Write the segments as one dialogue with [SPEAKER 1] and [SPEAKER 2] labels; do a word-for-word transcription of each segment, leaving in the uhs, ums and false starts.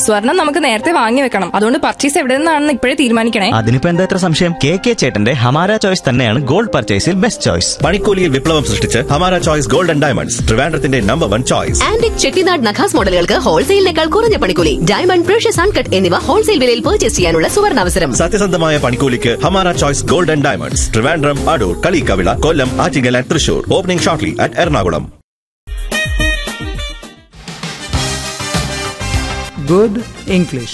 [SPEAKER 1] സ്വർണം നമുക്ക് നേരത്തെ വാങ്ങി വെക്കണം. അതുകൊണ്ട് പർച്ചേസ് എവിടെ നിന്നാണെന്ന് ഇപ്പോഴേ തീരുമാനിക്കണേ.
[SPEAKER 2] അതിനിപ്പോ എന്താ ഇത്ര സംശയം? കെ കെ ചേട്ടന്റെ ഹമാര ചോയ്സ് തന്നെയാണ് ഗോൾഡ് പർച്ചേസിൽ ബെസ്റ്റ് ചോയ്സ്.
[SPEAKER 3] പണിക്കൂലിയിൽ വിപ്ലവം സൃഷ്ടിച്ച് Hamara choice gold and diamonds, ട്രിവാൻഡ്രത്തിന്റെ number one choice.
[SPEAKER 4] Antique Chettinad നഖാസ് മോഡലുകൾക്ക് ഹോൾസെയിലിനേക്കാൾ കുറഞ്ഞ പണിക്കൂലി. ഡയമണ്ട്, പ്രഷ്യസ് അൺകട്ട് എന്നിവ ഹോൾസെയിൽ വിലയിൽ പർച്ചേസ് ചെയ്യാനുള്ള സുവർണാവസരം.
[SPEAKER 3] സത്യസന്ധമായ പണിക്കൂലിക്ക് Hamara choice gold and diamonds, Trivandrum, Adoor, Kaliyikkavila, Kollam, Attingal and Thrissur. Opening shortly at Ernakulam.
[SPEAKER 5] Good English.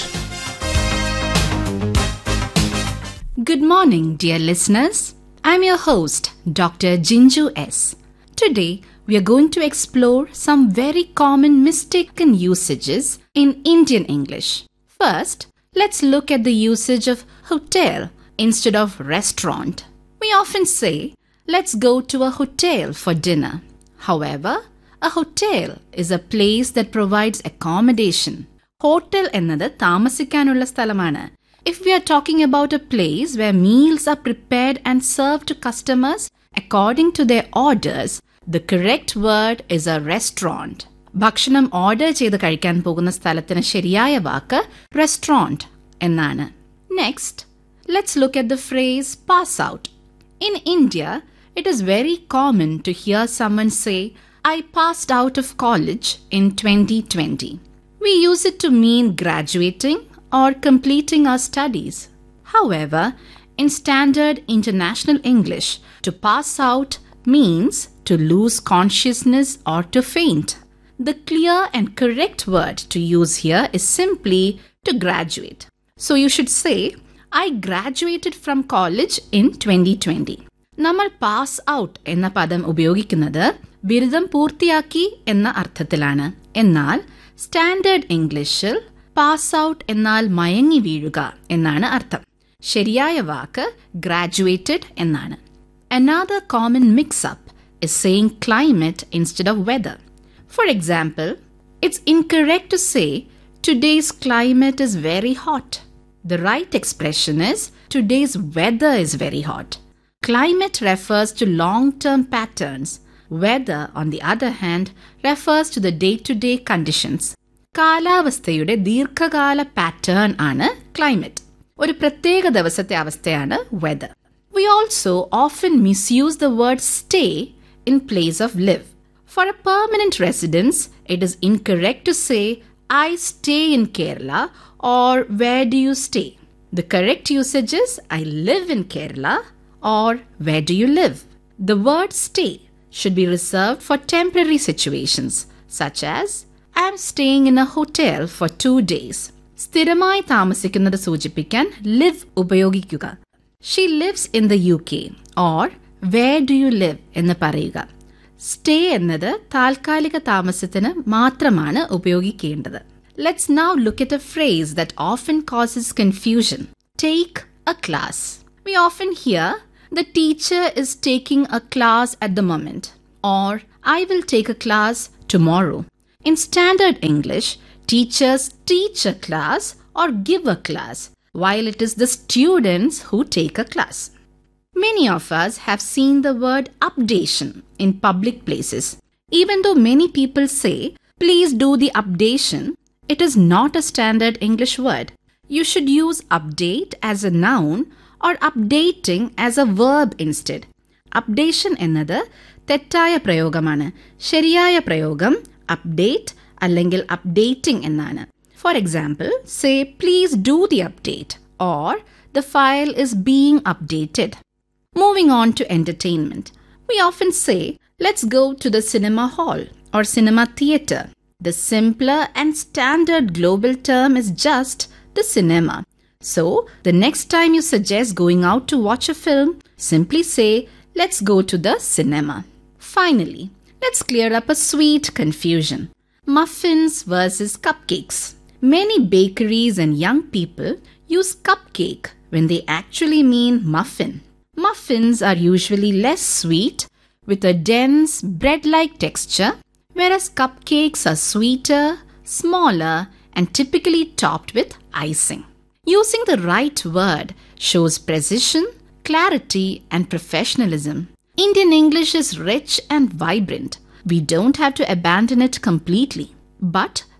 [SPEAKER 6] Good morning, dear listeners. I'm your host, Doctor Jinju S. Today, we are going to explore some very common mistaken usages in Indian English. First, let's look at the usage of hotel instead of restaurant. We often say, let's go to a hotel for dinner. However, a hotel is a place that provides accommodation. Hotel എന്നത് താമസിക്കാനുള്ള സ്ഥലമാണ്. If we are talking about a place where meals are prepared and served to customers according to their orders, the correct word is a restaurant. ഭക്ഷണം order ചെയ്ത് കഴിക്കാൻ പോകുന്ന സ്ഥലത്തിന് ശരിയായ വാക്ക് restaurant എന്നാണ്. Next, let's look at the phrase pass out. In India, it is very common to hear someone say, I passed out of college in twenty twenty. We use it to mean graduating or completing our studies. However, in standard international English, to pass out means to lose consciousness or to faint. The clear and correct word to use here is simply to graduate. So you should say, I graduated from college in twenty twenty. നമ്മൾ pass out എന്ന പദം ഉപയോഗിക്കുന്നത് ബിരുദം പൂർത്തിയാക്കി എന്ന അർത്ഥത്തിലാണ്. എന്നാൽ standard ഇംഗ്ലീഷിൽ പാസ് ഔട്ട് എന്നാൽ മയങ്ങി വീഴുക എന്നാണ് അർത്ഥം. ശരിയായ വാക്ക് ഗ്രാജുവേറ്റഡ് എന്നാണ്. Another common mix-up is saying climate instead of weather. For example, it's incorrect to say today's climate is very hot. The right expression is today's weather is very hot. Climate refers to long-term patterns. Weather, on the other hand, refers to the day-to-day conditions. കാലാവസ്ഥയുടെ ദീർഘകാല pattern ആണ് climate. ഒരു പ്രത്യേക ദിവസത്തെ അവസ്ഥയാണ് weather. We also often misuse the word stay in place of live. For a permanent residence, it is incorrect to say, I stay in Kerala or where do you stay? The correct usage is, I live in Kerala or where do you live? The word stay should be reserved for temporary situations, such as, I am staying in a hotel for two days. സ്ഥിരമായി താമസിക്കുന്നത് സൂചിപ്പിക്കാൻ live ഉപയോഗിക്കുക. She lives in the U K or where do you live എന്ന് പറയുക. Stay എന്നത് താൽക്കാലിക താമസത്തിന് മാത്രമാണ് ഉപയോഗിക്കേണ്ടത്. Let's now look at a phrase that often causes confusion. Take a class. We often hear, the teacher is taking a class at the moment, or I will take a class tomorrow. In standard English, teachers teach a class or give a class, while it is the students who take a class. Many of us have seen the word updation in public places. Even though many people say, please do the updation, it is not a standard English word. You should use update as a noun or updating as a verb instead. Updation എന്നത് തെറ്റായ പ്രയോഗമാണ്. ശരിയായ പ്രയോഗം update അല്ലെങ്കിൽ updating എന്നാണ്. For example, say please do the update or the file is being updated. Moving on to entertainment. We often say, let's go to the cinema hall or cinema theatre. The simpler and standard global term is just the cinema. So, the next time you suggest going out to watch a film, simply say, let's go to the cinema. Finally, let's clear up a sweet confusion. Muffins versus cupcakes. Many bakeries and young people use cupcake when they actually mean muffin. Muffins are usually less sweet with a dense bread-like texture, whereas cupcakes are sweeter, smaller, and typically topped with icing. Using the right word shows precision, clarity, and professionalism. Indian English is rich and vibrant. We don't have to abandon it completely. But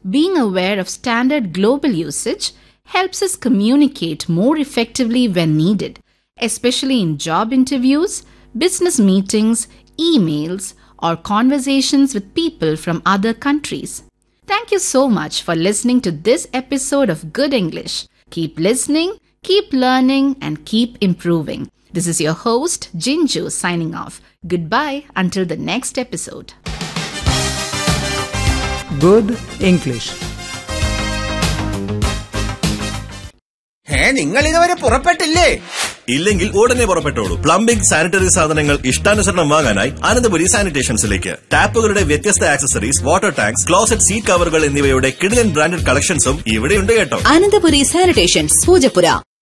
[SPEAKER 6] being aware of standard global usage helps us communicate more effectively when needed, especially in job interviews, business meetings, emails, or conversations with people from other countries. Thank you so much for listening to this episode of Good English. Keep listening, keep learning, and keep improving. This is your host, Jinju, signing off. Goodbye until the next episode.
[SPEAKER 5] Good English.
[SPEAKER 7] ഏ നിങ്ങൾ ഇതുവരെ പുറപ്പെട്ടില്ലേ?
[SPEAKER 3] ഇല്ലെങ്കിൽ ഉടനെ പുറപ്പെട്ടോളൂ. Plumbing, sanitary സാധനങ്ങൾ ഇഷ്ടാനുസരണം വാങ്ങാനായി അനന്തപുരി സാനിറ്റേഷൻസിലേക്ക്. ടാപ്പുകളുടെ വ്യത്യസ്ത accessories, water tanks, closet, seat കവറുകൾ എന്നിവയുടെ കിടിലൻ ബ്രാൻഡഡ് കളക്ഷൻസും ഇവിടെയുണ്ട് കേട്ടോ.
[SPEAKER 4] അനന്തപുരി സാനിറ്റേഷൻസ്, പൂജപ്പുര.